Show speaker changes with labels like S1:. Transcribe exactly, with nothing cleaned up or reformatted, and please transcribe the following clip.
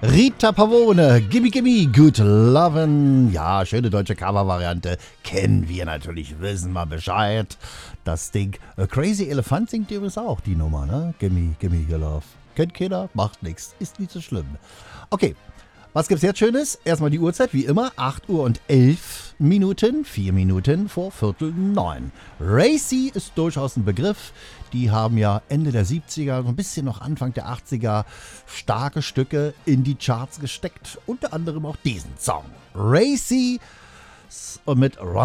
S1: Rita Pavone, Gimme Gimme, Good Lovin'. Ja, schöne deutsche Cover-Variante. Kennen wir natürlich, wissen wir Bescheid. Das Ding. A Crazy Elephant singt übrigens auch die Nummer, ne? Gimme Gimme Your Love. Kennt keiner, macht nichts. Ist nicht so schlimm. Okay. Was gibt's jetzt Schönes? Erstmal die Uhrzeit, wie immer, acht Uhr und elf Minuten, vier Minuten vor Viertel neun. Racy ist durchaus ein Begriff. Die haben ja Ende der siebziger, so ein bisschen noch Anfang der achtziger starke Stücke in die Charts gesteckt. Unter anderem auch diesen Song. Racy und mit Run